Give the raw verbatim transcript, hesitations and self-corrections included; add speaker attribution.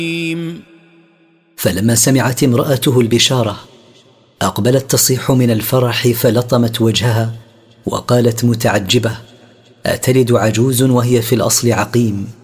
Speaker 1: فلما سمعت امرأته البشارة أقبلت تصيح من الفرح فلطمت وجهها وقالت متعجبة: أتلد عجوز وهي في الأصل عقيم؟